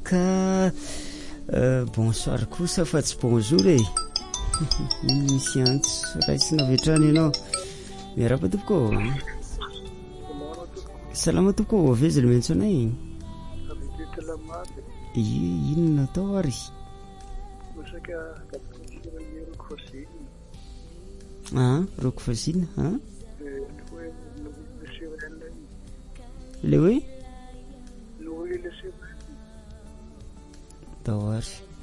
ka bonsoir kosa fa tsy bonjour e misy antso raisina vetrany ianao miarapa tompoko salama tompoko avezily mentso anay inona atao ary roko fasina le hoe atao ary